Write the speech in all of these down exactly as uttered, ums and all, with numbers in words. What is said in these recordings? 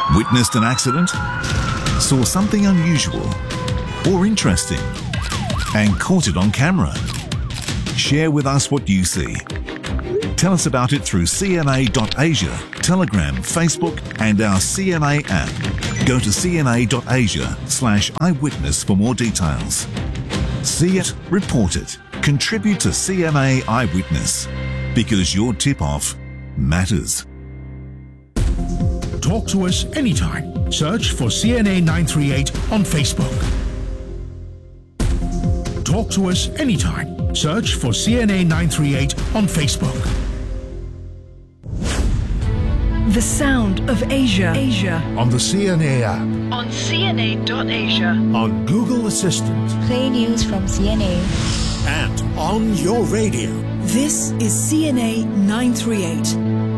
Witnessed an accident? Saw something unusual or interesting and caught it on camera? Share with us what you see. Tell us about it through C N A dot asia, Telegram, Facebook and our C N A app. Go to C N A dot asia slash eyewitness for more details. See it, report it, contribute to C N A Eyewitness, because your tip-off matters. Talk to us anytime. Search for C N A nine three eight on Facebook. Talk to us anytime. Search for C N A nine three eight on Facebook. The Sound of Asia. Asia. On the C N A app. On C N A dot asia. On Google Assistant. Play news from C N A. And on your radio. This is C N A nine three eight.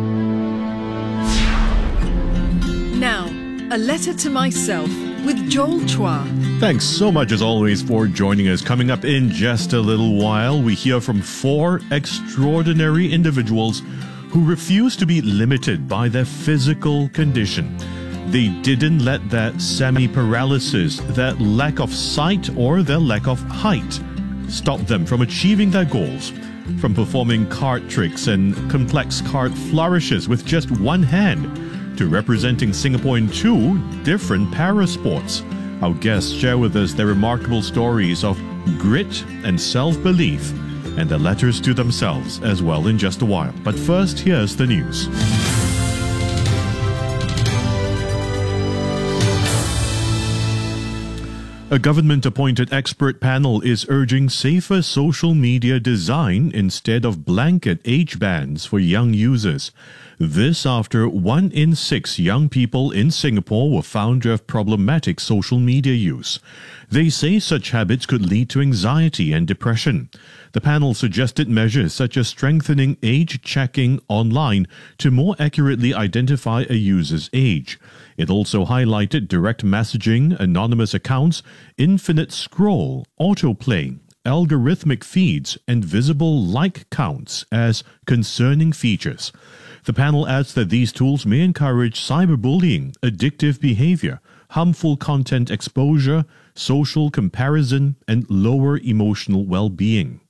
Now, a letter to myself with Joel Chua. Thanks so much as always for joining us. Coming up in just a little while, we hear from four extraordinary individuals who refuse to be limited by their physical condition. They didn't let that semi-paralysis, that lack of sight or their lack of height stop them from achieving their goals, from performing card tricks and complex card flourishes with just one hand, to representing Singapore in two different parasports. Our guests share with us their remarkable stories of grit and self-belief, and their letters to themselves as well in just a while. But first, here's the news. A government-appointed expert panel is urging safer social media design instead of blanket age bans for young users. This after one in six young people in Singapore were found to have problematic social media use. They say such habits could lead to anxiety and depression. The panel suggested measures such as strengthening age checking online to more accurately identify a user's age. It also highlighted direct messaging, anonymous accounts, infinite scroll, autoplay, algorithmic feeds, and visible like counts as concerning features. The panel adds that these tools may encourage cyberbullying, addictive behavior, harmful content exposure, social comparison, and lower emotional well-being.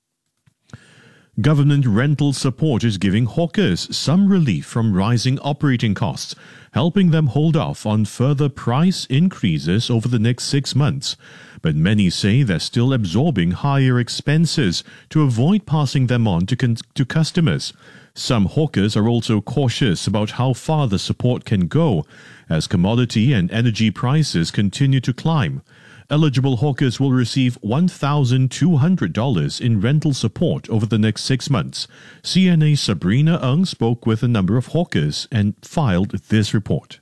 Government rental support is giving hawkers some relief from rising operating costs, helping them hold off on further price increases over the next six months. But many say they're still absorbing higher expenses to avoid passing them on to, con- to customers. Some hawkers are also cautious about how far the support can go, as commodity and energy prices continue to climb. Eligible hawkers will receive one thousand two hundred dollars in rental support over the next six months. C N A's Sabrina Ng spoke with a number of hawkers and filed this report.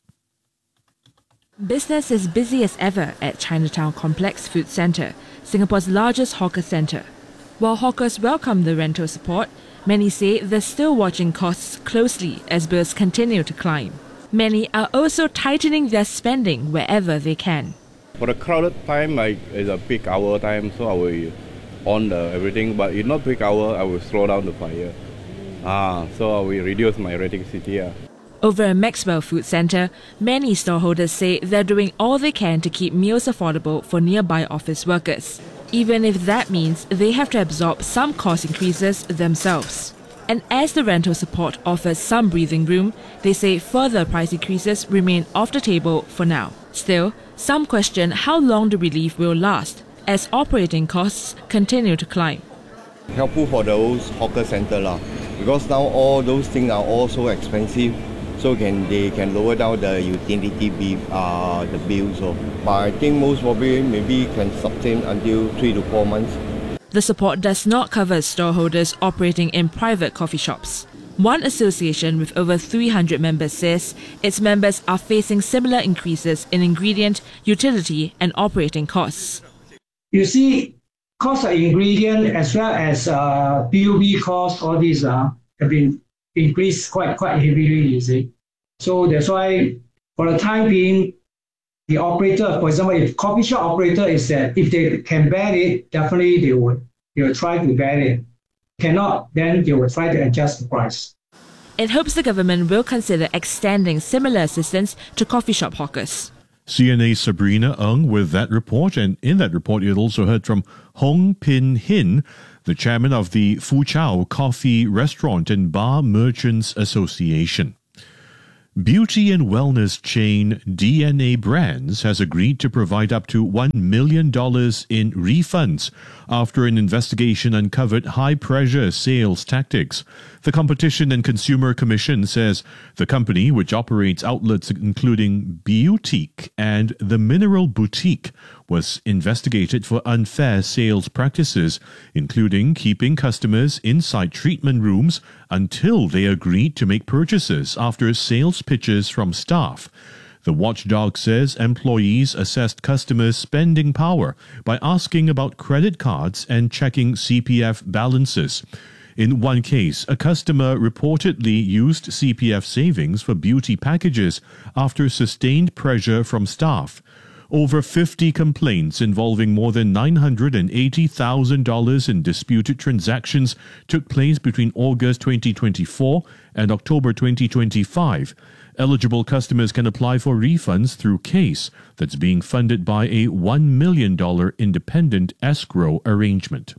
Business is busy as ever at Chinatown Complex Food Centre, Singapore's largest hawker centre. While hawkers welcome the rental support, many say they're still watching costs closely as bills continue to climb. Many are also tightening their spending wherever they can. For the crowded time, I, it's a peak hour time, so I will on the everything. But if not peak hour, I will slow down the fire. Ah, so I will reduce my electricity. Yeah. Over at Maxwell Food Centre, many storeholders say they're doing all they can to keep meals affordable for nearby office workers, even if that means they have to absorb some cost increases themselves. And as the rental support offers some breathing room, they say further price increases remain off the table for now. Still, some question how long the relief will last, as operating costs continue to climb. Helpful for those hawker centre lah, because now all those things are all so expensive, so can they can lower down the utility bill, uh, the bills. So, but I think most probably maybe can sustain until three to four months. The support does not cover storeholders operating in private coffee shops. One association with over three hundred members says its members are facing similar increases in ingredient, utility and operating costs. You see, cost of ingredient as well as uh, P U B costs, all these uh, have been increased quite, quite heavily, you see. So that's why for the time being, the operator, for example, if coffee shop operator is that if they can bear it, definitely they would they will try to bear it. Cannot, then they will try to adjust the price. It hopes the government will consider extending similar assistance to coffee shop hawkers. C N A's Sabrina Ng with that report, and in that report you also heard from Hong Pin Hin, the chairman of the Fu Chao Coffee Restaurant and Bar Merchants Association. Beauty and wellness chain D N A Brands has agreed to provide up to one million dollars in refunds after an investigation uncovered high-pressure sales tactics. The Competition and Consumer Commission says the company, which operates outlets including Beautique and the Mineral Boutique, was investigated for unfair sales practices, including keeping customers inside treatment rooms until they agreed to make purchases after sales pitches from staff. The watchdog says employees assessed customers' spending power by asking about credit cards and checking C P F balances. In one case, a customer reportedly used C P F savings for beauty packages after sustained pressure from staff. Over fifty complaints involving more than nine hundred eighty thousand dollars in disputed transactions took place between August twenty twenty-four and October twenty twenty-five. Eligible customers can apply for refunds through CASE, that's being funded by a one million dollars independent escrow arrangement.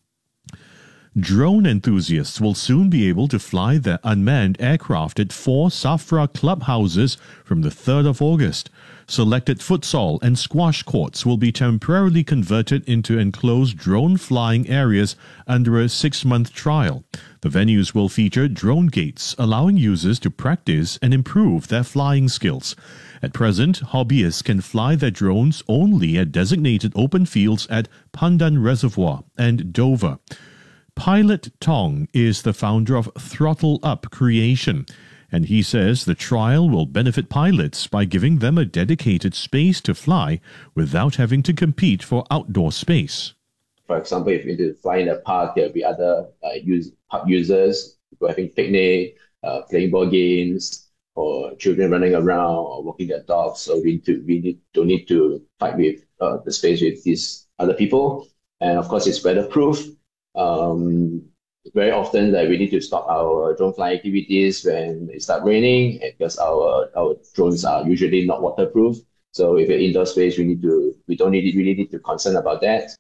Drone enthusiasts will soon be able to fly their unmanned aircraft at four SAFRA clubhouses from the third of August. Selected futsal and squash courts will be temporarily converted into enclosed drone flying areas under a six-month trial. The venues will feature drone gates, allowing users to practice and improve their flying skills. At present, hobbyists can fly their drones only at designated open fields at Pandan Reservoir and Dover. Pilot Tong is the founder of Throttle Up Creation, and he says the trial will benefit pilots by giving them a dedicated space to fly without having to compete for outdoor space. For example, if you need to fly in a park, there will be other uh, use, park users who are having picnic, uh, playing board games, or children running around or walking their dogs. So we, need to, we need, don't need to fight with uh, the space with these other people. And of course, it's weatherproof. Um, very often that we need to stop our drone flying activities when it starts raining because our our drones are usually not waterproof. So if you're indoor space, we need to we don't need really need to concern about that.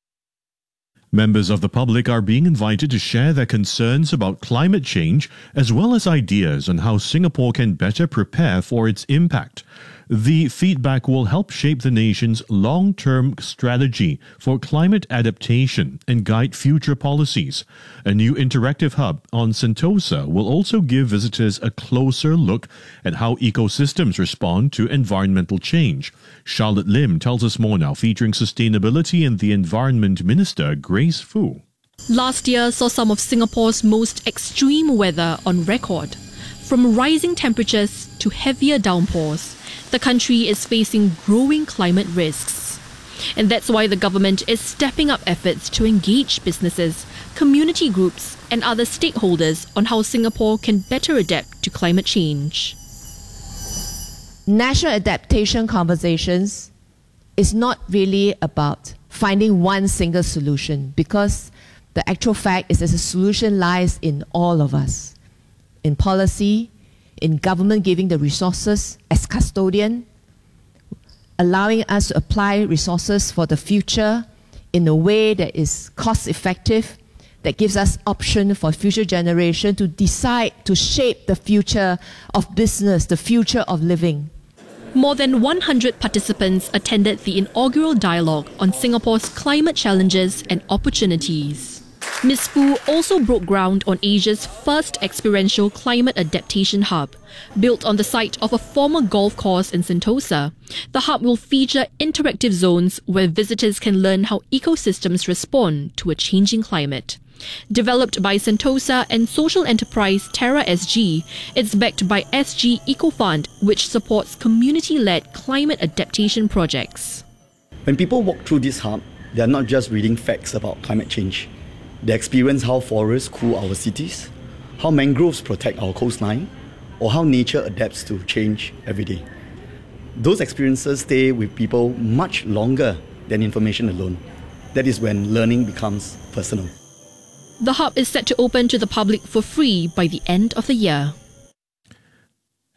Members of the public are being invited to share their concerns about climate change as well as ideas on how Singapore can better prepare for its impact. The feedback will help shape the nation's long-term strategy for climate adaptation and guide future policies. A new interactive hub on Sentosa will also give visitors a closer look at how ecosystems respond to environmental change. Charlotte Lim tells us more now, featuring sustainability and the Environment Minister, Grace Fu. Last year saw some of Singapore's most extreme weather on record. From rising temperatures to heavier downpours, the country is facing growing climate risks. And that's why the government is stepping up efforts to engage businesses, community groups, and other stakeholders on how Singapore can better adapt to climate change. National adaptation conversations is not really about finding one single solution, because the actual fact is that the solution lies in all of us. In policy, in government giving the resources as custodian, allowing us to apply resources for the future in a way that is cost effective, that gives us option for future generation to decide to shape the future of business, the future of living. More than one hundred participants attended the inaugural dialogue on Singapore's climate challenges and opportunities. Miz Fu also broke ground on Asia's first experiential climate adaptation hub. Built on the site of a former golf course in Sentosa, the hub will feature interactive zones where visitors can learn how ecosystems respond to a changing climate. Developed by Sentosa and social enterprise Terra S G, it's backed by S G EcoFund, which supports community-led climate adaptation projects. When people walk through this hub, they are not just reading facts about climate change. They experience how forests cool our cities, how mangroves protect our coastline, or how nature adapts to change every day. Those experiences stay with people much longer than information alone. That is when learning becomes personal. The hub is set to open to the public for free by the end of the year.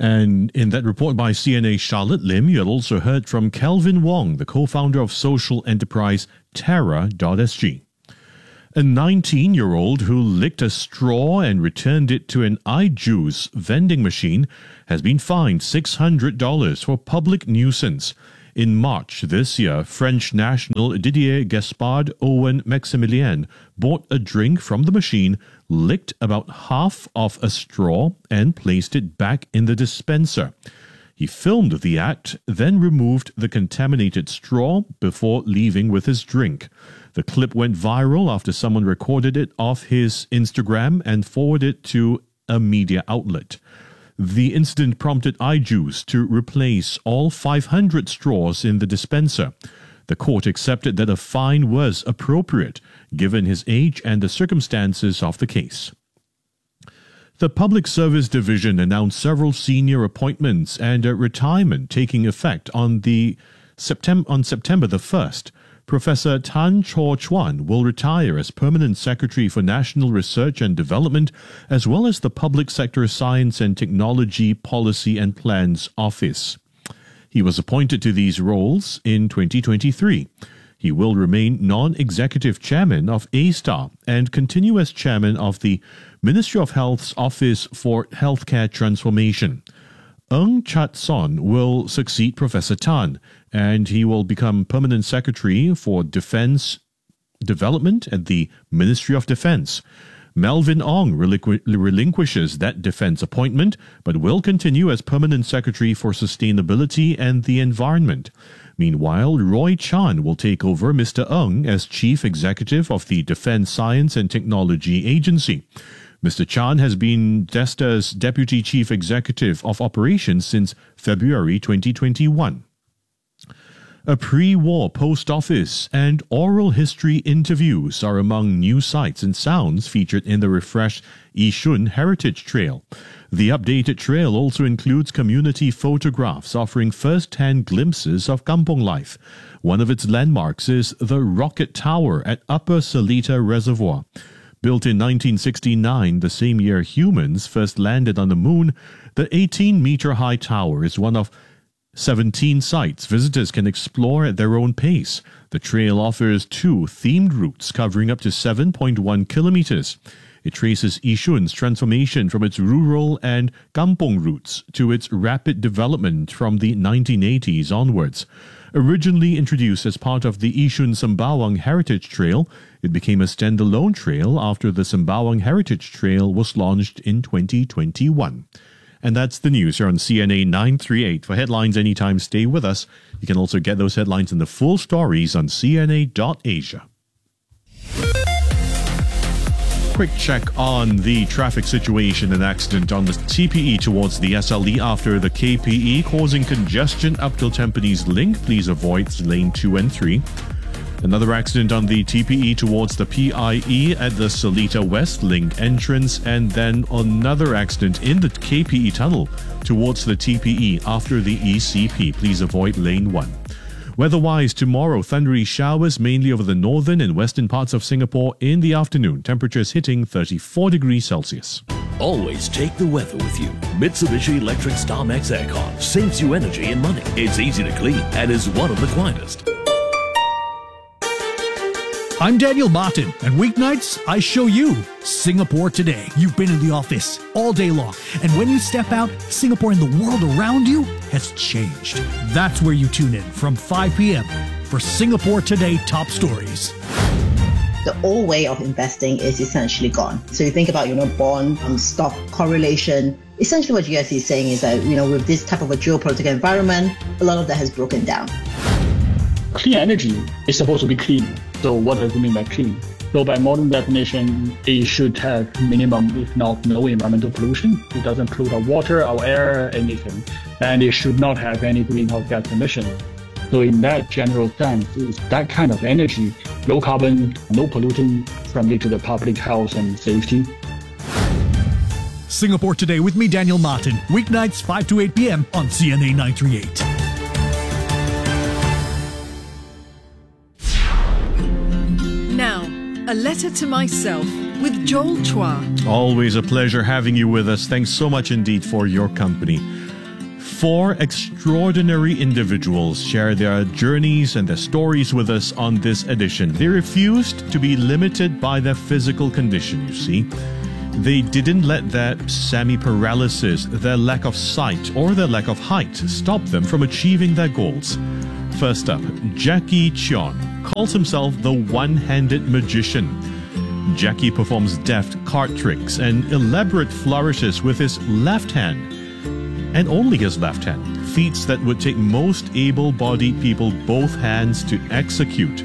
And in that report by C N A's Charlotte Lim, you had also heard from Kelvin Wong, the co-founder of social enterprise Terra dot S G. A nineteen-year-old who licked a straw and returned it to an iJuice vending machine has been fined six hundred dollars for public nuisance. In March this year, French national Didier Gaspard Owen Maximilien bought a drink from the machine, licked about half of a straw, and placed it back in the dispenser. He filmed the act, then removed the contaminated straw before leaving with his drink. The clip went viral after someone recorded it off his Instagram and forwarded it to a media outlet. The incident prompted iJuice to replace all five hundred straws in the dispenser. The court accepted that a fine was appropriate, given his age and the circumstances of the case. The Public Service Division announced several senior appointments and a retirement taking effect on the September on September the first. Professor Tan Chaw Chuan will retire as Permanent Secretary for National Research and Development, as well as the Public Sector Science and Technology Policy and Plans Office. He was appointed to these roles in twenty twenty-three. He will remain non-executive chairman of A S T A and continue as chairman of the Ministry of Health's Office for Healthcare Transformation. Ng Chat Son will succeed Professor Tan, and he will become Permanent Secretary for Defense Development at the Ministry of Defense. Melvin Ong relinqu- relinquishes that defense appointment, but will continue as Permanent Secretary for Sustainability and the Environment. Meanwhile, Roy Chan will take over Mister Ng as Chief Executive of the Defense Science and Technology Agency. Mister Chan has been DESTA's Deputy Chief Executive of Operations since February twenty twenty-one. A pre-war post office and oral history interviews are among new sights and sounds featured in the refreshed Yishun Heritage Trail. The updated trail also includes community photographs offering first-hand glimpses of kampong life. One of its landmarks is the Rocket Tower at Upper Seletar Reservoir. Built in nineteen sixty-nine, the same year humans first landed on the moon, the eighteen-meter-high tower is one of seventeen sites visitors can explore at their own pace. The trail offers two themed routes covering up to seven point one kilometers. It traces Yishun's transformation from its rural and kampong roots to its rapid development from the nineteen eighties onwards. Originally introduced as part of the Yishun Sembawang Heritage Trail, it became a standalone trail after the Sembawang Heritage Trail was launched in twenty twenty-one. And that's the news here on C N A nine thirty-eight. For headlines anytime, stay with us. You can also get those headlines in the full stories on C N A dot asia. Quick check on the traffic situation. An accident on the T P E towards the S L E after the K P E causing congestion up till Tampines Link. Please avoid lane two and three. Another accident on the T P E towards the P I E at the Seletar West Link entrance, and then another accident in the K P E tunnel towards the T P E after the E C P. Please avoid lane one. Weather-wise, tomorrow, thundery showers mainly over the northern and western parts of Singapore in the afternoon. Temperatures hitting thirty-four degrees Celsius. Always take the weather with you. Mitsubishi Electric StarMax Aircon saves you energy and money. It's easy to clean and is one of the quietest. I'm Daniel Martin, and weeknights, I show you Singapore Today. You've been in the office all day long, and when you step out, Singapore and the world around you has changed. That's where you tune in from five p.m. for Singapore Today Top Stories. The old way of investing is essentially gone. So you think about, you know, bond, um, stock correlation. Essentially what you guys is saying is that, you know, with this type of a geopolitical environment, a lot of that has broken down. Clean energy is supposed to be clean. So what does it mean by clean? So by modern definition, it should have minimum, if not no, environmental pollution. It doesn't pollute our water, our air, anything. And it should not have any greenhouse gas emission. So in that general sense, it's that kind of energy, low carbon, no polluting, friendly to the public health and safety. Singapore Today with me, Daniel Martin. Weeknights, five to eight p.m. on C N A nine thirty-eight. Now, a letter to myself with Joel Chua. Always a pleasure having you with us. Thanks so much indeed for your company. Four extraordinary individuals share their journeys and their stories with us on this edition. They refused to be limited by their physical condition, you see. They didn't let their semi-paralysis, their lack of sight, or their lack of height stop them from achieving their goals. First up, Jackie Cheon calls himself the one-handed magician. Jackie performs deft card tricks and elaborate flourishes with his left hand, and only his left hand, feats that would take most able-bodied people both hands to execute.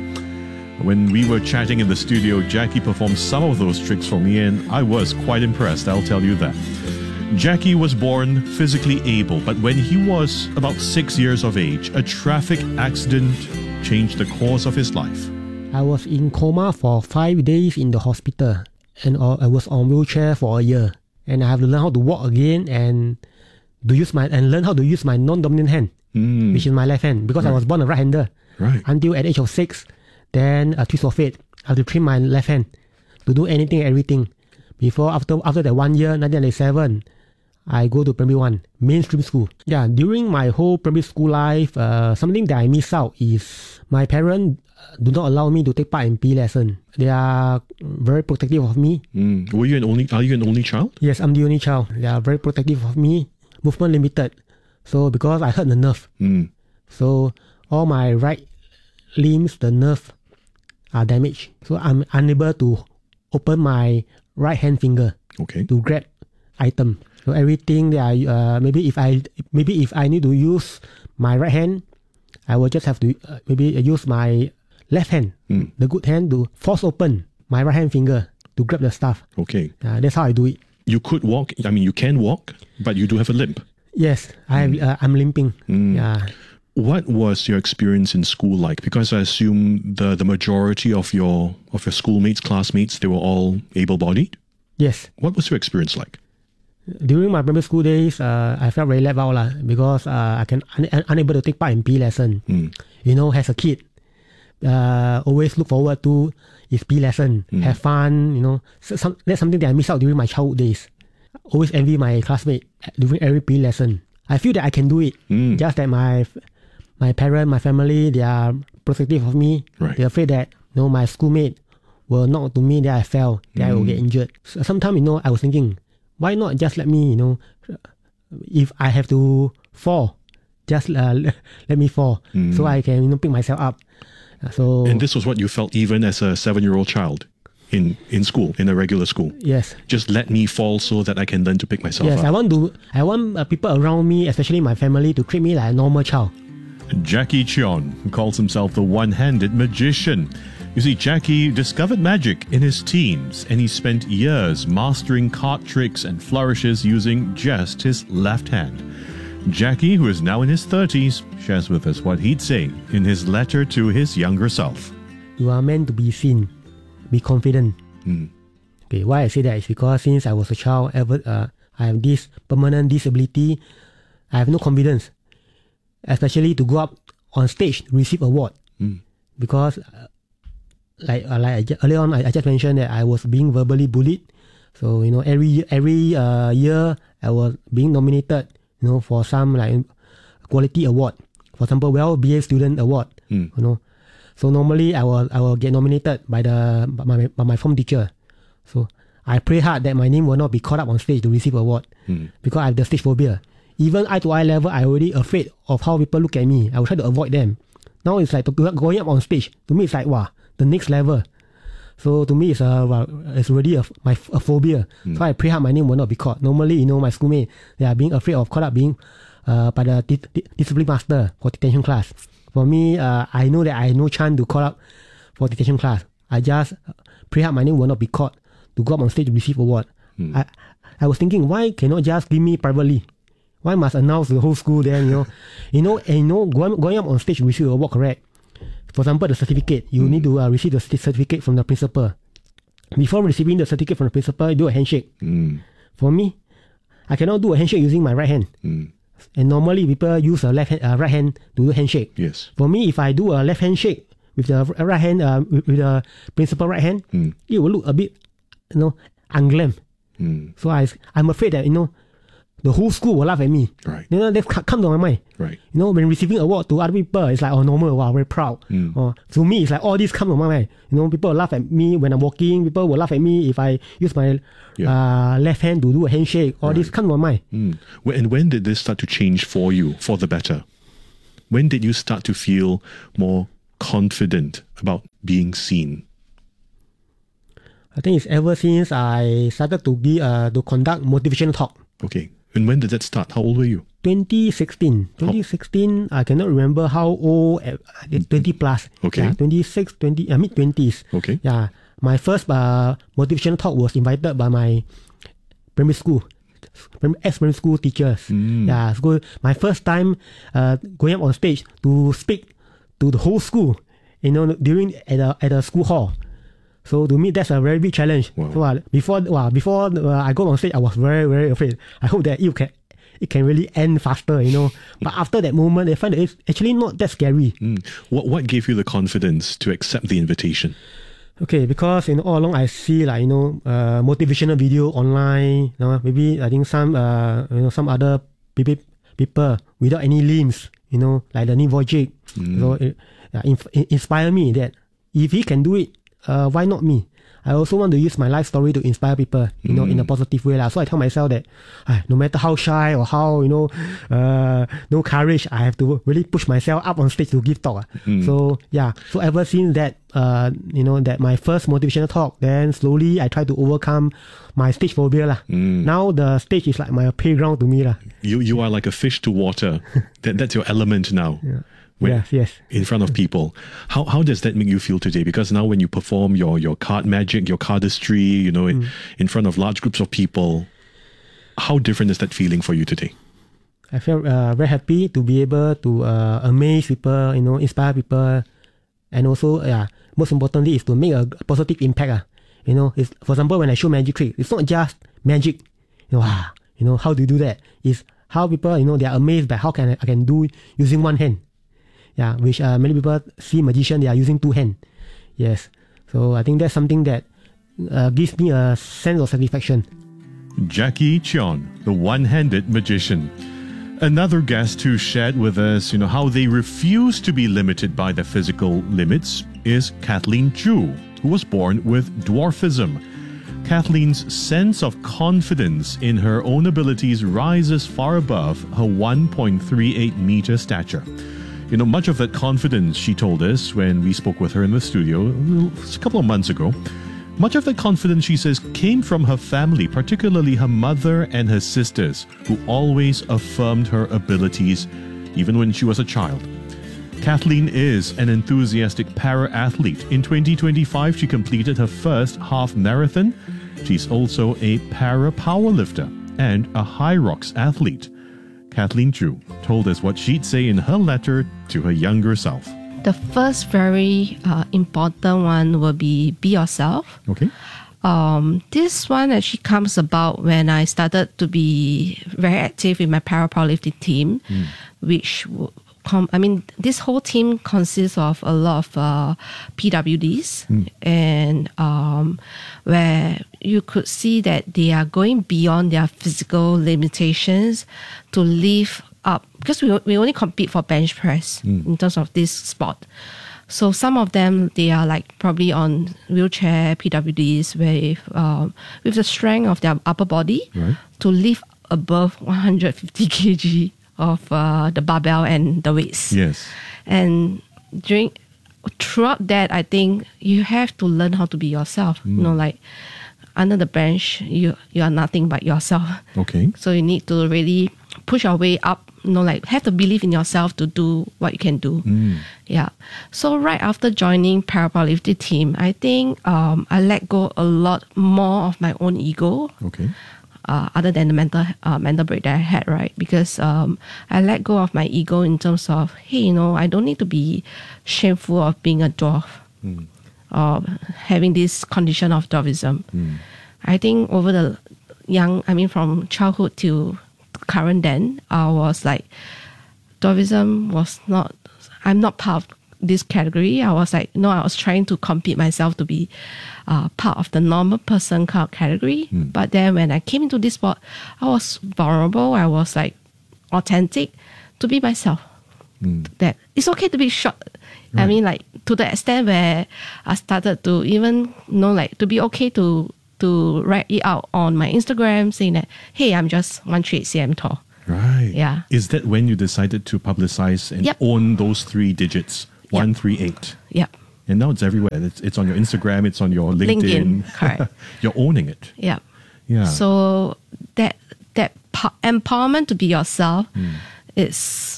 When we were chatting in the studio, Jackie performed some of those tricks for me, and I was quite impressed, I'll tell you that. Jackie was born physically able, but when he was about six years of age, a traffic accident changed the course of his life. I was in coma for five days in the hospital, and I was on wheelchair for a year. And I have to learn how to walk again and to use my and learn how to use my non-dominant hand, mm. which is my left hand, because right. I was born a right-hander. Right. Until at the age of six, then a twist of fate. I have to train my left hand to do anything, everything. Before, after after that one year, nineteen ninety-seven, I go to primary one, mainstream school. Yeah, during my whole primary school life, uh, something that I miss out is my parents do not allow me to take part in P E lesson. They are very protective of me. Mm. Were you an only? Are you an only child? Yes, I'm the only child. They are very protective of me. Movement limited. So because I hurt the nerve, mm. so all my right limbs, the nerve are damaged. So I'm unable to open my right hand finger okay. to grab item. So everything that I uh, maybe if I maybe if I need to use my right hand, I will just have to uh, maybe use my left hand, mm. the good hand, to force open my right hand finger to grab the stuff. Okay. Uh, that's how I do it. You could walk. I mean, you can walk, but you do have a limp. Yes, mm. I uh, I'm limping. Mm. Yeah. What was your experience in school like? Because I assume the, the majority of your of your schoolmates, classmates, they were all able-bodied. Yes. What was your experience like? During my primary school days, uh, I felt very left out lah, because uh, I can un- unable to take part in P E lesson. Mm. You know, as a kid, uh, always look forward to is P E lesson, mm. have fun. You know, so some, that's something that I missed out during my childhood days. Always envy my classmate during every P E lesson. I feel that I can do it. Mm. Just that my my parents, my family, they are protective of me. Right. They're afraid that you know my schoolmate will knock to me that I fell, that mm. I will get injured. So sometimes, you know, I was thinking, why not just let me, you know, if I have to fall, just uh, let me fall, mm. so I can, you know, pick myself up. Uh, so. And this was what you felt even as a seven-year-old child in, in school, in a regular school. Yes. Just let me fall so that I can learn to pick myself yes, up. Yes, I want to. I want uh, people around me, especially my family, to treat me like a normal child. Jackie Cheon, who calls himself the one-handed magician. You see, Jackie discovered magic in his teens, and he spent years mastering card tricks and flourishes using just his left hand. Jackie, who is now in his thirties, shares with us what he'd say in his letter to his younger self. You are meant to be seen. Be confident. Mm. Okay, why I say that is because since I was a child, ever, uh, I have this permanent disability. I have no confidence, especially to go up on stage to receive award. Mm. Because uh, like uh, like I just, earlier on, I, I just mentioned that I was being verbally bullied. So you know, every every uh, year I was being nominated, you know, for some like quality award. For example, well-behaved student award. Mm. You know, so normally I will I will get nominated by the by my, by my form teacher. So I pray hard that my name will not be called up on stage to receive award, mm. because I have the stage phobia. Even eye to eye level, I already afraid of how people look at me. I will try to avoid them. Now it's like to, going up on stage. To me, it's like wow, the next level. So to me, it's a well, it's already a, my a phobia. Mm. So I pray hard my name will not be called. Normally, you know, my schoolmate, they are being afraid of called up being uh, by the di- di- discipline master for detention class. For me, uh, I know that I have no chance to call up for detention class. I just pray hard my name will not be called to go up on stage to receive award. Mm. I I was thinking, why cannot just give me privately? Why must announce the whole school then, you know? you know, and you know, going, going up on stage to receive award, correct? For example, the certificate. You mm. need to uh, receive the certificate from the principal. Before receiving the certificate from the principal, you do a handshake. Mm. For me, I cannot do a handshake using my right hand. Mm. And normally people use a left hand, uh, right hand to do handshake. Yes. For me, if I do a left handshake with the right hand, uh, with, with the principal right hand, mm. it will look a bit, you know, unglam. Mm. So I, I'm afraid that, you know, the whole school will laugh at me. Right. You know, that's come to my mind. Right. You know, when receiving award to other people, it's like, oh, normal, wow, very proud. Mm. Uh, to me, it's like all this come to my mind. You know, people will laugh at me when I'm walking. People will laugh at me if I use my Yeah. uh, left hand to do a handshake. All this come to my mind. Mm. Wh- And when did this start to change for you, for the better? When did you start to feel more confident about being seen? I think it's ever since I started to be uh, to conduct motivational talk. Okay. And when did that start? How old were you? twenty sixteen. twenty sixteen, I cannot remember how old, uh, it's twenty plus. Okay. Yeah, twenty-six, twenty, uh, mid twenties. Okay. Yeah. My first uh, motivational talk was invited by my primary school, ex-primary school teachers. Mm. Yeah. So my first time uh, going up on stage to speak to the whole school, you know, during at a, at a school hall. So to me, that's a very big challenge. Wow. So uh, before uh, before uh, I go on stage, I was very, very afraid. I hope that it can it can really end faster, you know. But after that moment, I find that it's actually not that scary. Mm. What what gave you the confidence to accept the invitation? Okay, because you know all along I see like you know uh, motivational video online. You know, maybe I think some uh, you know some other people people without any limbs. You know, like the Nick Vujicic. Mm. So it uh, inf- inspire me that if he can do it, uh, why not me? I also want to use my life story to inspire people, you know, Mm. in a positive way. lah. So I tell myself that ah, no matter how shy or how, you know, uh, no courage, I have to really push myself up on stage to give talk. ah. Mm. So yeah, so ever since that, uh, you know, that my first motivational talk, then slowly I try to overcome my stage phobia. lah. Mm. Now the stage is like my playground to me. lah. You you are like a fish to water. that that's your element now. Yeah. When- Yes, yes. In front of people. How how does that make you feel today? Because now when you perform your your card magic, your cardistry, you know, in, in front of large groups of people, how different is that feeling for you today? I feel uh, very happy to be able to uh, amaze people, you know, inspire people, and also, yeah, most importantly is to make a positive impact. Uh. You know, it's, for example, when I show magic trick, it's not just magic. You know, ah, you know how do you do that? It's how people, you know, they are amazed by how can I, I can do using one hand. Yeah, which uh, many people see magician, they are using two hands. Yes, so I think that's something that uh, gives me a sense of satisfaction. Jackie Cheon, the one-handed magician. Another guest who shared with us, you know, how they refuse to be limited by their physical limits is Kathleen Chu, who was born with dwarfism. Kathleen's sense of confidence in her own abilities rises far above her one point three eight meter stature. You know, much of that confidence, she told us when we spoke with her in the studio a couple of months ago, much of that confidence, she says, came from her family, particularly her mother and her sisters, who always affirmed her abilities, even when she was a child. Kathleen is an enthusiastic para-athlete. In twenty twenty-five, she completed her first half marathon. She's also a para-powerlifter and a high rocks athlete. Kathleen Chu told us what she'd say in her letter to her younger self. The first very uh, important one will be be yourself. Okay. Um, this one actually comes about when I started to be very active in my para-powerlifting team, Mm. which w- com- I mean, this whole team consists of a lot of uh, P W Ds, Mm. and um, where you could see that they are going beyond their physical limitations to live up, because we, we only compete for bench press Mm. in terms of this sport. So some of them, they are like probably on wheelchair P W Ds with um, with the strength of their upper body Right. to lift above one hundred fifty kilograms of uh, the barbell and the weights. Yes. And during throughout that, I think you have to learn how to be yourself. You know, like under the bench, you you are nothing but yourself. Okay. So you need to really push your way up. You know, like have to believe in yourself to do what you can do. Mm. Yeah. So right after joining para-powerlifting team, I think um, I let go a lot more of my own ego. Okay. Uh, other than the mental uh, mental break that I had, right? Because um, I let go of my ego in terms of, hey, you know, I don't need to be shameful of being a dwarf Mm. or having this condition of dwarfism. Mm. I think over the young, I mean, from childhood to current, then I was like, dwarfism was not. I'm not part of this category. I was like, no, I was trying to compete myself to be uh, part of the normal person kind of category. Mm. But then when I came into this sport, I was vulnerable. I was like authentic to be myself. Mm. That it's okay to be short. Right. I mean, like to the extent where I started to even you know like to be okay to to write it out on my Instagram saying that, hey, I'm just one hundred thirty-eight centimeters tall. Right. Yeah. Is that when you decided to publicize and yep. own those three digits? one thirty-eight. Yep. And now it's everywhere. It's, it's on your Instagram, it's on your LinkedIn. LinkedIn, correct. You're owning it. Yeah. Yeah. So that that po- empowerment to be yourself mm. is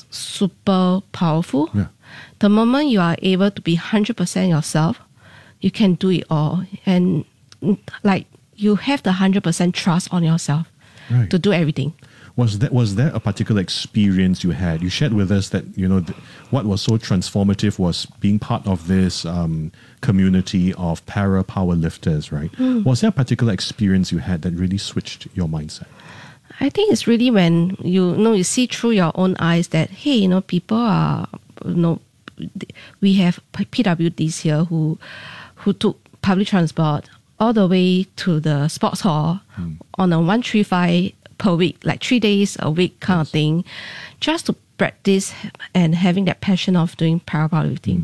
super powerful. Yeah. The moment you are able to be one hundred percent yourself, you can do it all. And like you have the one hundred percent trust on yourself right. to do everything. Was that was there a particular experience you had? You shared with us that you know th- what was so transformative was being part of this um, community of para powerlifters, right? Mm. Was there a particular experience you had that really switched your mindset? I think it's really when you, you know you see through your own eyes that hey, you know people are you know we have P W Ds here who who took public transport all the way to the sports hall mm. on a one three five per week, like three days a week kind yes. of thing, just to practice and having that passion of doing para powerlifting. Mm.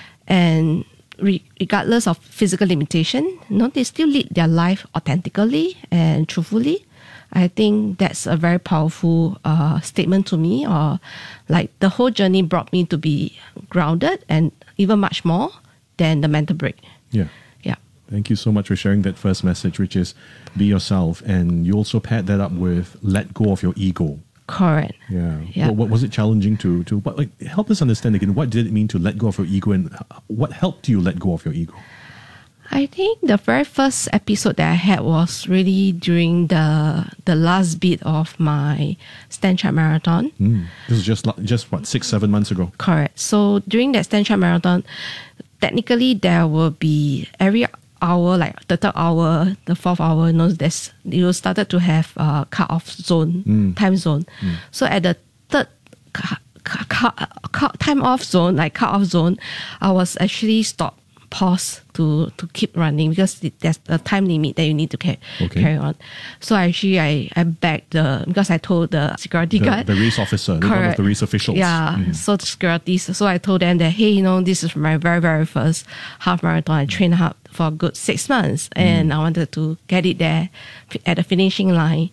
And re- regardless of physical limitation, you know, they still lead their life authentically and truthfully. I think that's a very powerful uh, statement to me. Or like the whole journey brought me to be grounded and even much more than the mental break. Yeah. Yeah. Thank you so much for sharing that first message, which is be yourself. And you also paired that up with let go of your ego. Correct. Yeah. Yeah. What, what was it challenging to, to what, like, help us understand again, what did it mean to let go of your ego and what helped you let go of your ego? I think the very first episode that I had was really during the the last bit of my Stanchart Marathon. Mm. This was just, just what, six, seven months ago? Correct. So during that Stanchart Marathon, technically there will be every hour, like the third hour, the fourth hour, you know, there's, you started to have a cut-off zone, Mm. time zone. Mm. So at the third cut, cut, cut, time off zone, like cut-off zone, I was actually stopped, pause to to keep running because there's a time limit that you need to ca- Okay. carry on. So actually I, I begged the, because I told the security The, guard. the race officer, the one of the race officials. Yeah, Mm. so the securities. So I told them that, hey, you know, this is my very, very first half marathon. I trained hard for a good six months and I wanted to get it there at the finishing line.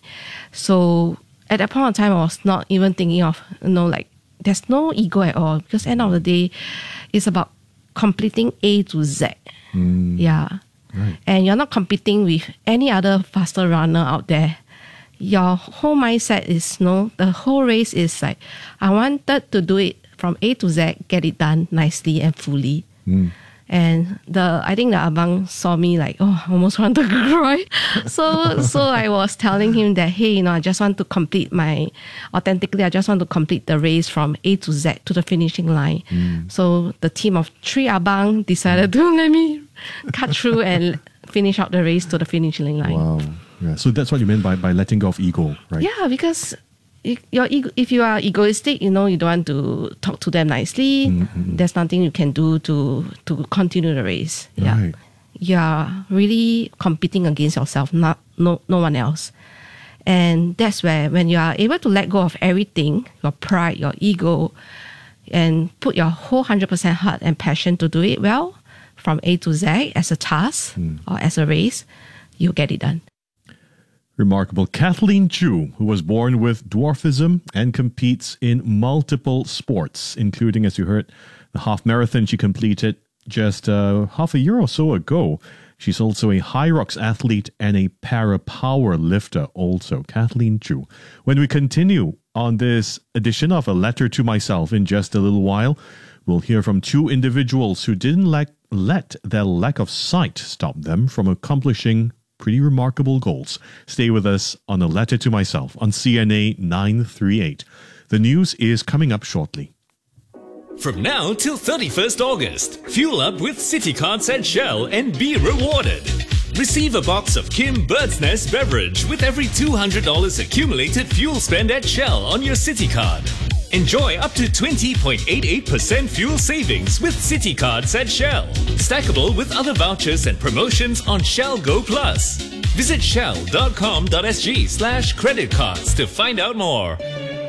So at that point of time, I was not even thinking of, you know, like, there's no ego at all because end of the day, it's about completing A to Z. Mm. Yeah. Right. And you're not competing with any other faster runner out there. Your whole mindset is, no, the whole race is like, I wanted to do it from A to Z, get it done nicely and fully. Mm. And the I think the abang saw me like, oh, I almost want to cry. so so I was telling him that, hey, you know, I just want to complete my, authentically, I just want to complete the race from A to Z to the finishing line. Mm. So the team of three abang decided to let me cut through and finish out the race to the finishing line. Wow. Yeah. So that's what you meant by, by letting go of ego, right? Yeah, because if, your ego, if you are egoistic, you know, you don't want to talk to them nicely. Mm-hmm. There's nothing you can do to to continue the race. Yeah, Right. you are really competing against yourself, not no no one else. And that's where when you are able to let go of everything, your pride, your ego, and put your whole hundred percent heart and passion to do it well, from A to Z as a task Mm. or as a race, you get it done. Remarkable. Kathleen Chu, who was born with dwarfism and competes in multiple sports, including, as you heard, the half marathon she completed just uh, half a year or so ago. She's also a high rocks athlete and a para power lifter also. Kathleen Chu. When we continue on this edition of A Letter to Myself in just a little while, we'll hear from two individuals who didn't lack, let their lack of sight stop them from accomplishing pretty remarkable goals. Stay with us on A Letter to Myself on C N A nine thirty-eight. The news is coming up shortly. From now till thirty-first August, fuel up with City Cards at Shell and be rewarded. Receive a box of Kim Bird's Nest beverage with every two hundred dollars accumulated fuel spend at Shell on your City Card. Enjoy up to twenty point eight eight percent fuel savings with City Cards at Shell. Stackable with other vouchers and promotions on Shell Go Plus. Visit shell.com.sg slash credit cards to find out more.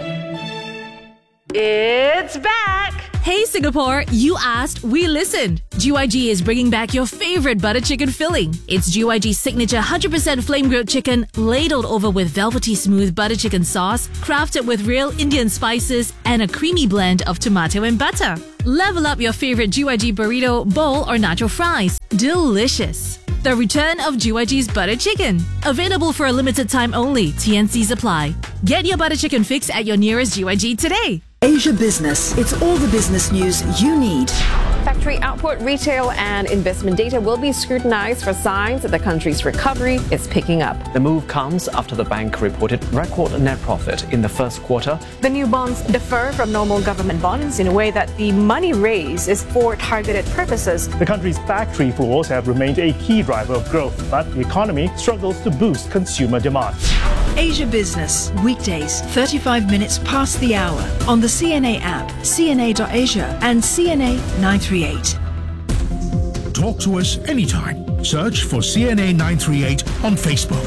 It's back! Hey Singapore, you asked, we listened. G Y G is bringing back your favorite butter chicken filling. It's G Y G's signature one hundred percent flame grilled chicken, ladled over with velvety smooth butter chicken sauce, crafted with real Indian spices and a creamy blend of tomato and butter. Level up your favorite G Y G burrito, bowl or nacho fries. Delicious. The return of G Y G's butter chicken. Available for a limited time only. T N Cs apply. Get your butter chicken fix at your nearest G Y G today. Asia Business. It's all the business news you need. Factory output, retail and investment data will be scrutinized for signs that the country's recovery is picking up. The move comes after the bank reported record net profit in the first quarter. The new bonds differ from normal government bonds in a way that the money raised is for targeted purposes. The country's factory floors have remained a key driver of growth, but the economy struggles to boost consumer demand. Asia Business, weekdays, thirty-five minutes past the hour on the C N A app, C N A dot asia and C N A nine three eight. Talk to us anytime. Search for C N A nine three eight on Facebook.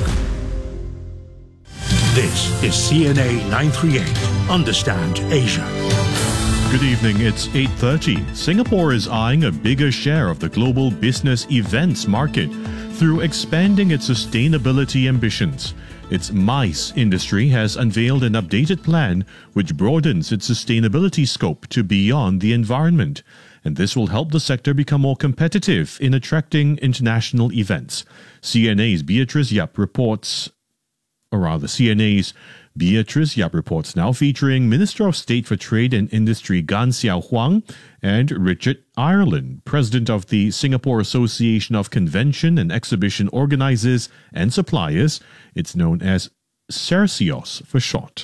This is C N A nine three eight. Understand Asia. Good evening, it's eight thirty. Singapore is eyeing a bigger share of the global business events market through expanding its sustainability ambitions. Its MICE industry has unveiled an updated plan which broadens its sustainability scope to beyond the environment, and this will help the sector become more competitive in attracting international events. C N A's Beatrice Yap reports, or rather C N A's Beatrice Yap reports now, featuring Minister of State for Trade and Industry Gan Xiao Huang and Richard Ireland, President of the Singapore Association of Convention and Exhibition Organisers and Suppliers. It's known as CERSIOS for short.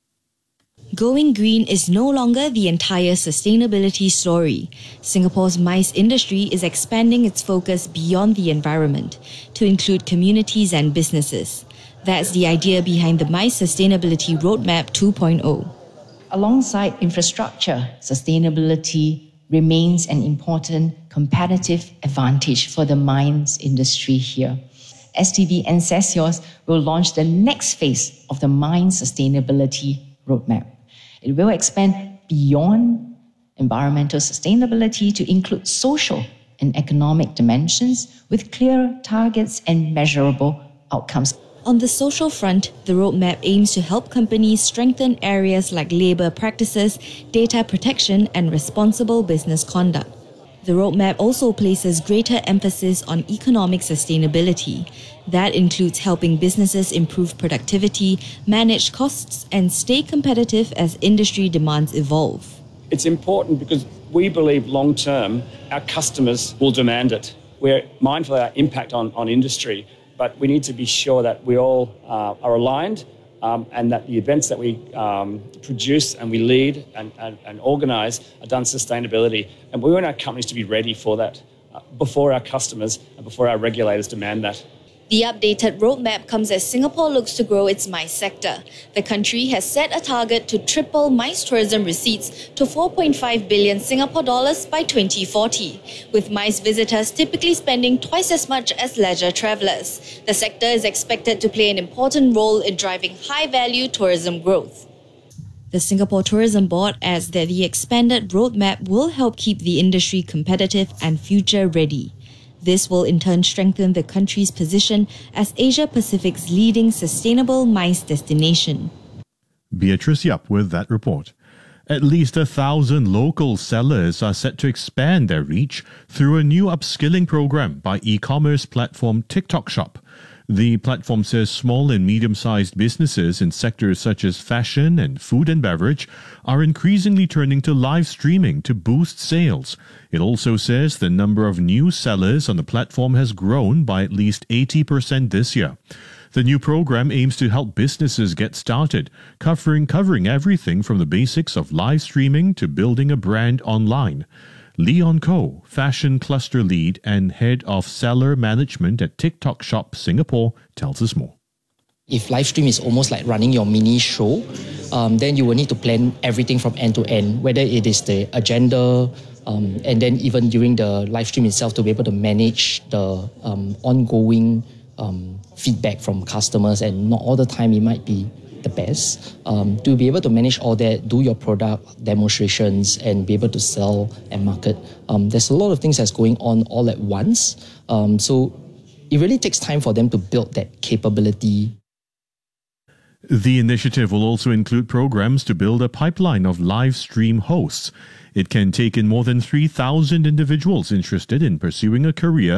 Going green is no longer the entire sustainability story. Singapore's MICE industry is expanding its focus beyond the environment to include communities and businesses. That's the idea behind the MICE Sustainability Roadmap two point oh. Alongside infrastructure, sustainability remains an important competitive advantage for the mines industry here. S T V and CERSIOS will launch the next phase of the Mine Sustainability Roadmap. It will expand beyond environmental sustainability to include social and economic dimensions with clear targets and measurable outcomes. On the social front, the roadmap aims to help companies strengthen areas like labour practices, data protection, and responsible business conduct. The roadmap also places greater emphasis on economic sustainability. That includes helping businesses improve productivity, manage costs, and stay competitive as industry demands evolve. It's important because we believe long term our customers will demand it. We're mindful of our impact on, on industry, but we need to be sure that we all uh, are aligned um, and that the events that we um, produce and we lead and, and, and organise are done sustainability. And we want our companies to be ready for that uh, before our customers and before our regulators demand that. The updated roadmap comes as Singapore looks to grow its MICE sector. The country has set a target to triple MICE tourism receipts to four point five billion Singapore dollars by twenty forty, with MICE visitors typically spending twice as much as leisure travellers. The sector is expected to play an important role in driving high-value tourism growth. The Singapore Tourism Board adds that the expanded roadmap will help keep the industry competitive and future-ready. This will in turn strengthen the country's position as Asia-Pacific's leading sustainable MICE destination. Beatrice Yap with that report. At least a thousand local sellers are set to expand their reach through a new upskilling program by e-commerce platform TikTok Shop. The platform says small and medium-sized businesses in sectors such as fashion and food and beverage are increasingly turning to live streaming to boost sales. It also says the number of new sellers on the platform has grown by at least eighty percent this year. The new program aims to help businesses get started, covering covering everything from the basics of live streaming to building a brand online. Leon Koh, Fashion Cluster Lead and Head of Seller Management at TikTok Shop Singapore, tells us more. If live stream is almost like running your mini show, um, then you will need to plan everything from end to end, whether it is the agenda, um, and then even during the live stream itself to be able to manage the um, ongoing um, feedback from customers, and not all the time it might be the best. Um, to be able to manage all that, do your product demonstrations, and be able to sell and market. Um, there's a lot of things that's going on all at once. Um, so it really takes time for them to build that capability. The initiative will also include programs to build a pipeline of live stream hosts. It can take in more than three thousand individuals interested in pursuing a career